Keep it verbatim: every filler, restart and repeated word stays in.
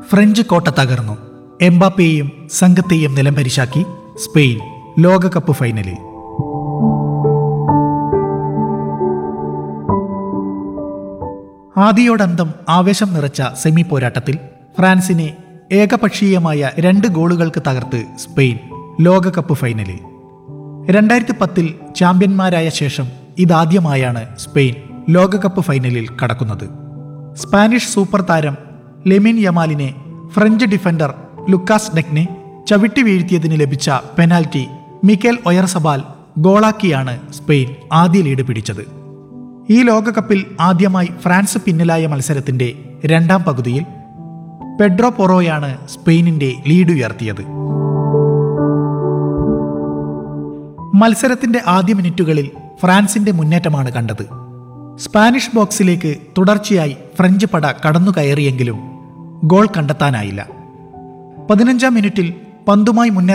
French കോട്ട തകർന്നു. എംബാപ്പയെയും സംഘത്തെയും നിലംപരിശാക്കി സ്പെയിൻ ലോകകപ്പ് ഫൈനലിൽ. ആദിയോടന്തം ആവേശം നിറച്ച സെമി പോരാട്ടത്തിൽ ഫ്രാൻസിനെ ഏകപക്ഷീയമായ രണ്ട് ഗോളുകൾക്ക് തകർത്ത് സ്പെയിൻ ലോകകപ്പ് ഫൈനലിൽ. രണ്ടായിരത്തി പത്തിൽ ചാമ്പ്യന്മാരായ ശേഷം ഇതാദ്യമായാണ് സ്പെയിൻ ലോകകപ്പ് ഫൈനലിൽ കടക്കുന്നത്. സ്പാനിഷ് സൂപ്പർ താരം ലെമിൻ യമാലിനെ ഫ്രഞ്ച് ഡിഫൻഡർ ലുക്കാസ് ഡെക്നെ ചവിട്ടി വീഴ്ത്തിയതിന് ലഭിച്ച പെനാൽറ്റി മിക്കേൽ ഒയർസബാൽ ഗോളാക്കിയാണ് സ്പെയിൻ ആദ്യ ലീഡ് പിടിച്ചത്. ഈ ലോകകപ്പിൽ ആദ്യമായി ഫ്രാൻസ് പിന്നിലായ മത്സരത്തിന്റെ രണ്ടാം പകുതിയിൽ പെഡ്രോ പൊറോയാണ് സ്പെയിനിന്റെ ലീഡ് ഉയർത്തിയത്. മത്സരത്തിന്റെ ആദ്യ മിനിറ്റുകളിൽ ഫ്രാൻസിന്റെ മുന്നേറ്റമാണ് കണ്ടത്. സ്പാനിഷ് ബോക്സിലേക്ക് തുടർച്ചയായി ഫ്രഞ്ച് പട കടന്നു കയറിയെങ്കിലും ഗോൾ കണ്ടെത്താനായില്ല. പതിനഞ്ചാം മിനിറ്റിൽ പന്തുമായി മുന്നേറാൻ